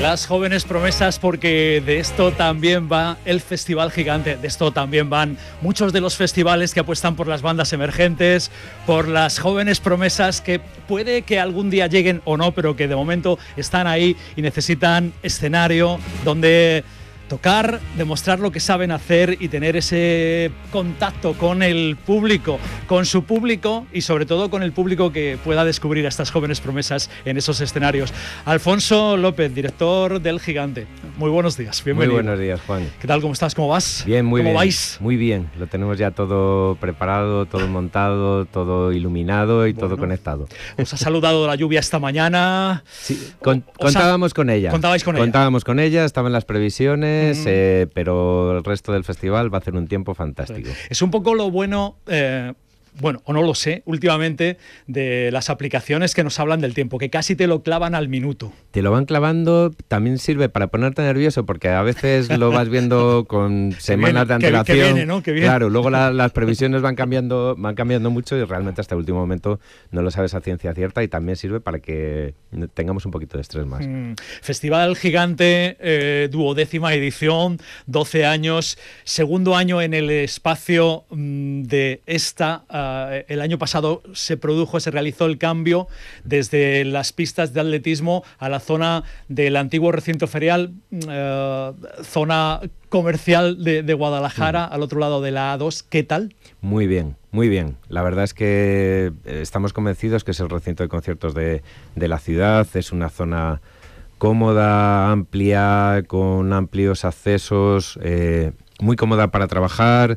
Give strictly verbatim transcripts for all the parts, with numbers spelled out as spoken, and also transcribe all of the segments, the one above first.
Las jóvenes promesas, porque de esto también va el Festival Gigante, de esto también van muchos de los festivales que apuestan por las bandas emergentes, por las jóvenes promesas que puede que algún día lleguen o no, pero que de momento están ahí y necesitan escenario donde tocar, demostrar lo que saben hacer y tener ese contacto con el público, con su público y sobre todo con el público que pueda descubrir a estas jóvenes promesas en esos escenarios. Alfonso López, director del Gigante. Muy buenos días, bienvenido. Muy buenos días, Juan. ¿Qué tal? ¿Cómo estás? ¿Cómo vas? Bien, muy ¿Cómo bien. ¿Cómo vais? Muy bien. Lo tenemos ya todo preparado, todo montado, todo iluminado y bueno, todo conectado. Os ha saludado la lluvia esta mañana. Sí, con, o, contábamos o sea, con ella. Contabais con ella. Contábamos con ella, estaban las previsiones. Mm. Eh, pero el resto del festival va a hacer un tiempo fantástico. Es un poco lo bueno, eh, bueno, o no lo sé, últimamente, de las aplicaciones que nos hablan del tiempo, que casi te lo clavan al minuto. Te lo van clavando, también sirve para ponerte nervioso, porque a veces lo vas viendo con semanas de antelación. Que, que viene, ¿no? Que viene. Claro, luego la, las previsiones van cambiando, van cambiando mucho y realmente hasta el último momento no lo sabes a ciencia cierta, y también sirve para que tengamos un poquito de estrés más. Mm. Festival Gigante, eh, duodécima edición, doce años, segundo año en el espacio mm, de esta... Uh, el año pasado se produjo, se realizó el cambio desde las pistas de atletismo a la zona del antiguo recinto ferial, eh, zona comercial de, de Guadalajara, mm. al otro lado de la A dos. ¿Qué tal? Muy bien, muy bien. La verdad es que estamos convencidos que es el recinto de conciertos de, de la ciudad. Es una zona cómoda, amplia, con amplios accesos, eh, muy cómoda para trabajar,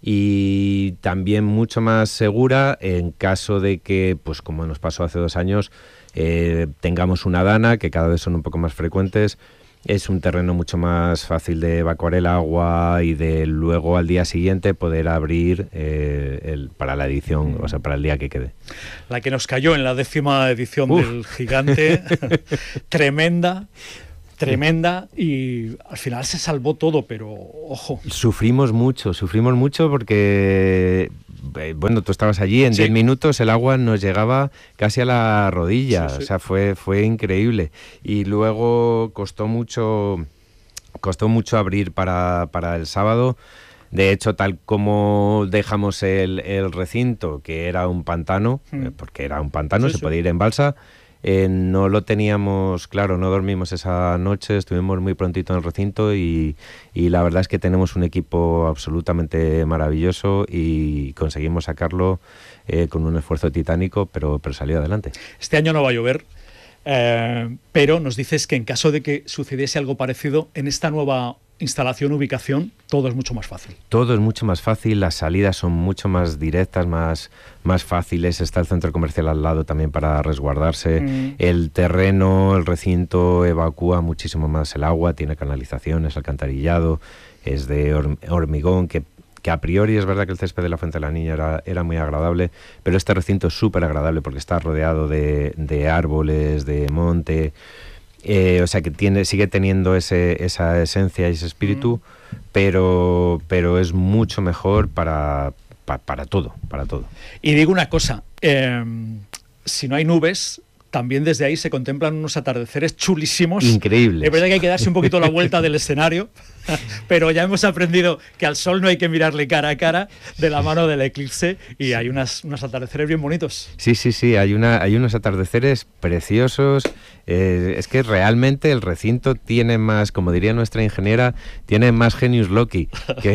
y también mucho más segura en caso de que, pues como nos pasó hace dos años, eh, tengamos una dana, que cada vez son un poco más frecuentes. Es un terreno mucho más fácil de evacuar el agua y de luego al día siguiente poder abrir eh, el, para la edición, o sea, para el día que quede. La que nos cayó en la décima edición Uf. del Gigante, tremenda. Tremenda, y al final se salvó todo, pero ojo. Sufrimos mucho, sufrimos mucho porque, bueno, tú estabas allí, en diez sí. minutos el agua nos llegaba casi a la rodilla, sí, sí. o sea, fue, fue increíble. Y luego costó mucho, costó mucho abrir para, para el sábado. De hecho, tal como dejamos el, el recinto, que era un pantano, mm. eh, porque era un pantano, sí, se sí. podía ir en balsa. Eh, no lo teníamos claro, no dormimos esa noche, estuvimos muy prontito en el recinto y, y la verdad es que tenemos un equipo absolutamente maravilloso y conseguimos sacarlo eh, con un esfuerzo titánico, pero, pero salió adelante. Este año no va a llover, eh, pero nos dices que en caso de que sucediese algo parecido en esta nueva instalación, ubicación, todo es mucho más fácil. Todo es mucho más fácil, las salidas son mucho más directas, más, más fáciles. Está el centro comercial al lado también para resguardarse. Mm. El terreno, el recinto evacúa muchísimo más el agua, tiene canalizaciones, alcantarillado, es de hormigón, que, que a priori es verdad que el césped de la Fuente de la Niña era, era muy agradable, pero este recinto es súper agradable porque está rodeado de, de árboles, de monte. Eh, o sea que tiene, sigue teniendo ese, esa esencia y ese espíritu, mm. pero, pero es mucho mejor para, para, para todo, para todo. Y digo una cosa, eh, si no hay nubes, también desde ahí se contemplan unos atardeceres chulísimos. Increíbles. Es verdad que hay que darse un poquito la vuelta del escenario, pero ya hemos aprendido que al sol no hay que mirarle cara a cara, de la mano del eclipse, y sí. hay unas, unos atardeceres bien bonitos. Sí, sí, sí, hay, una, hay unos atardeceres preciosos. Eh, es que realmente el recinto tiene más, como diría nuestra ingeniera, tiene más genius loci que,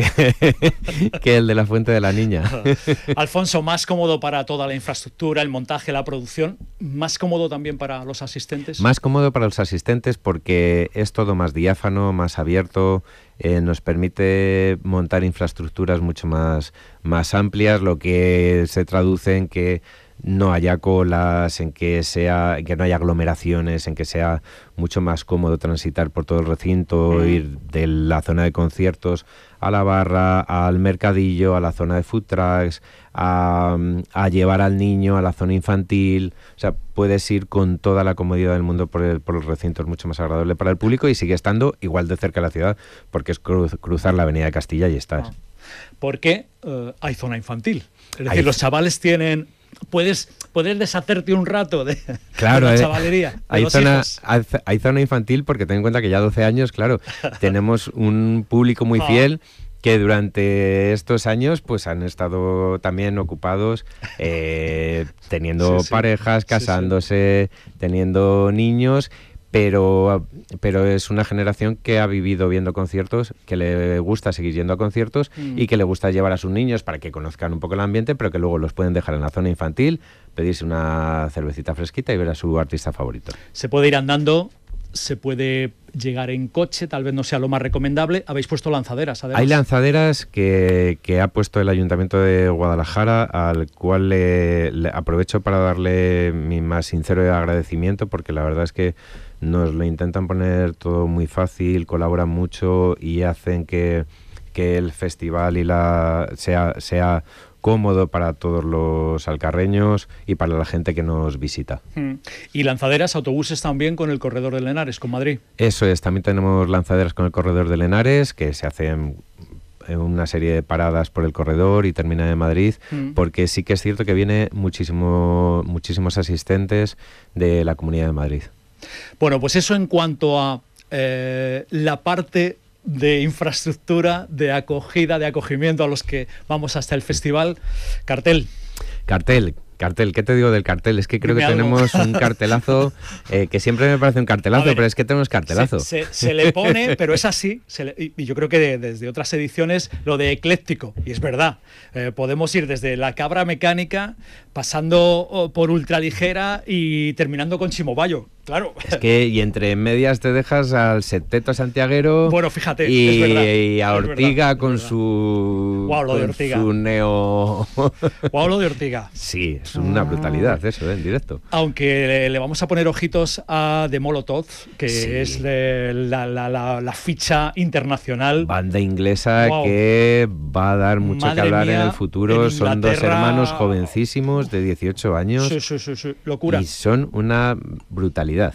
que el de la Fuente de la Niña. Alfonso, más cómodo para toda la infraestructura, el montaje, la producción, más cómodo también para los asistentes. Más cómodo para los asistentes porque es todo más diáfano, más abierto. Eh, nos permite montar infraestructuras mucho más, más amplias, lo que se traduce en que no haya colas, en que sea, en que no haya aglomeraciones, en que sea mucho más cómodo transitar por todo el recinto, mm. ir de la zona de conciertos a la barra, al mercadillo, a la zona de food trucks, a, a llevar al niño a la zona infantil. O sea, puedes ir con toda la comodidad del mundo por el, por el recinto, es mucho más agradable para el público y sigue estando igual de cerca de la ciudad porque es cruz, cruzar la avenida de Castilla y estás. Porque uh, hay zona infantil, es decir, hay... los chavales tienen... Puedes, poder deshacerte un rato de, claro, de la eh, chavalería. De hay, los zona, hijos. hay, hay zona infantil porque ten en cuenta que ya doce años, claro, tenemos un público muy fiel que durante estos años pues han estado también ocupados eh, teniendo sí, sí. parejas, casándose, sí, sí. teniendo niños, pero, pero es una generación que ha vivido viendo conciertos, que le gusta seguir yendo a conciertos mm. y que le gusta llevar a sus niños para que conozcan un poco el ambiente, pero que luego los pueden dejar en la zona infantil, pedirse una cervecita fresquita y ver a su artista favorito. Se puede ir andando, se puede llegar en coche, tal vez no sea lo más recomendable. Habéis puesto lanzaderas, además. Hay lanzaderas que, que ha puesto el Ayuntamiento de Guadalajara, al cual le, le aprovecho para darle mi más sincero agradecimiento, porque la verdad es que nos lo intentan poner todo muy fácil, colaboran mucho y hacen que, que el festival y la sea, sea cómodo para todos los alcarreños y para la gente que nos visita. Mm. Y lanzaderas, autobuses también con el Corredor de Henares, con Madrid. Eso es, también tenemos lanzaderas con el Corredor de Henares, que se hacen una serie de paradas por el corredor y termina en Madrid, mm. porque sí que es cierto que viene muchísimo, muchísimos asistentes de la Comunidad de Madrid. Bueno, pues eso en cuanto a eh, la parte de infraestructura, de acogida, de acogimiento a los que vamos hasta el festival. Cartel. Cartel. Cartel, ¿qué te digo del cartel? Es que creo Dime que algo. tenemos un cartelazo, eh, que siempre me parece un cartelazo, ver, pero es que tenemos cartelazo. Se, se, se le pone, pero es así, se le, y yo creo que de, desde otras ediciones, lo de ecléctico, y es verdad, eh, podemos ir desde la cabra mecánica, pasando oh, por ultraligera y terminando con Chimobayo, claro. Es que, y entre medias te dejas al Septeto Santiaguero. Bueno, fíjate, y, es verdad. Y a Ortiga verdad, con su... Wow, lo con de Ortiga. Su neo... Wow, lo de Ortiga. Sí, es una brutalidad eso, ¿eh? En directo. Aunque le, le vamos a poner ojitos a The Molotov, que sí. es de la, la, la, la ficha internacional. Banda inglesa wow. que va a dar mucho Madre que hablar mía, en el futuro. En son dos hermanos jovencísimos de dieciocho años. Sí, sí, sí, sí. Locura. Y son una brutalidad.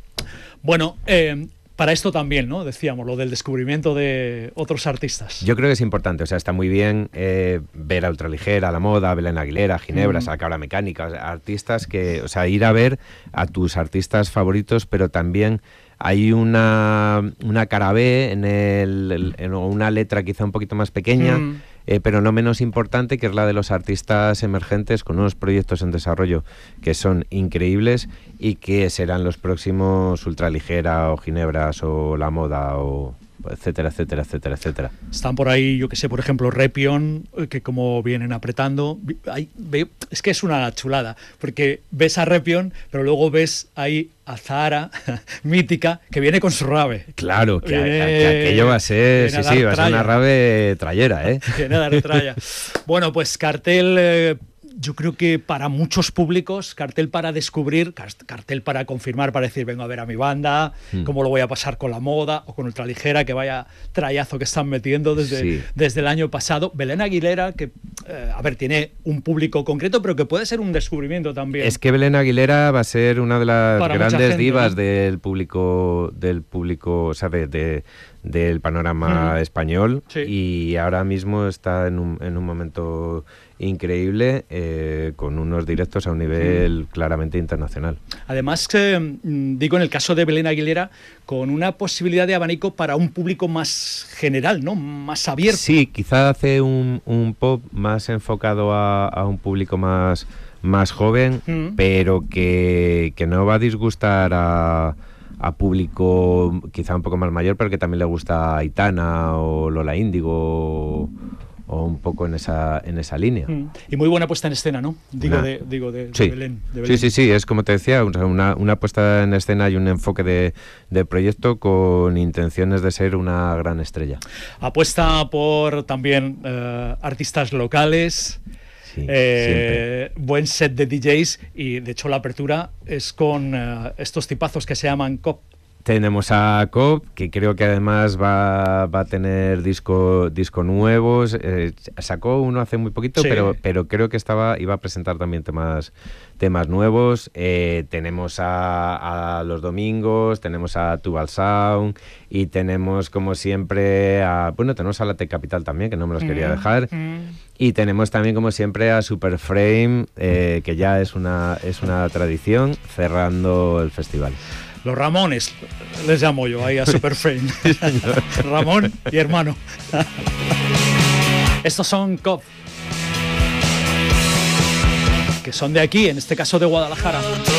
Bueno, eh... para esto también, ¿no? Decíamos, lo del descubrimiento de otros artistas. Yo creo que es importante, o sea, está muy bien eh, ver a Ultraligera, a La Moda, a Belén Aguilera, a Ginebras, mm. a la Cabra Mecánica, o sea, artistas que, o sea, ir a ver a tus artistas favoritos, pero también hay una, una cara B en, el, en una letra quizá un poquito más pequeña, mm. eh, pero no menos importante, que es la de los artistas emergentes con unos proyectos en desarrollo que son increíbles y que serán los próximos Ultraligera o Ginebras o La Moda o etcétera, etcétera, etcétera, etcétera. Están por ahí, yo que sé, por ejemplo, Repion, que como vienen apretando, hay, ve, es que es una chulada, porque ves a Repion, pero luego ves ahí a Zahara, mítica, que viene con su rave. Claro, que, viene, que aquello va a ser, sí, sí, va a ser una rave trayera, ¿eh? Viene a dar tralla. Bueno, pues cartel... Eh, yo creo que para muchos públicos, cartel para descubrir, cartel para confirmar, para decir, vengo a ver a mi banda, mm. cómo lo voy a pasar con La Moda o con Ultraligera, que vaya trayazo que están metiendo desde, sí. desde el año pasado. Belén Aguilera, que, eh, a ver, tiene un público concreto, pero que puede ser un descubrimiento también. Es que Belén Aguilera va a ser una de las para grandes gente, divas, ¿no?, del público, del público, o sea, de, de, del panorama mm. español, sí. y ahora mismo está en un, en un momento increíble, eh, con unos directos a un nivel mm. claramente internacional. Además, eh, digo, en el caso de Belén Aguilera, con una posibilidad de abanico para un público más general, ¿no?, más abierto. Sí, quizá hace un, un pop más enfocado a, a un público más, más joven, mm. pero que, que no va a disgustar a... a público quizá un poco más mayor, pero que también le gusta Aitana o Lola Índigo o, o un poco en esa en esa línea. Mm. Y muy buena puesta en escena, ¿no? Digo, nah. de, digo de, sí. de, Belén, de Belén. Sí, sí, sí, es como te decía, una, una puesta en escena y un enfoque de, de proyecto con intenciones de ser una gran estrella. Apuesta por también eh, artistas locales. Sí, eh, buen set de D Js, y de hecho la apertura es con uh, estos tipazos que se llaman Cop. Tenemos a Cop, que creo que además va, va a tener disco, disco nuevos. Eh, sacó uno hace muy poquito, sí. pero, pero creo que estaba iba a presentar también temas, temas nuevos. Eh, tenemos a, a Los Domingos, tenemos a Tubal Sound y tenemos, como siempre, a, bueno, tenemos a La Tech Capital también, que no me los mm, quería dejar. Mm. Y tenemos también, como siempre, a Superframe, eh, que ya es una, es una tradición, cerrando el festival. Los Ramones, les llamo yo ahí a Superframe. Ramón y hermano. Estos son Cop, que son de aquí, en este caso de Guadalajara.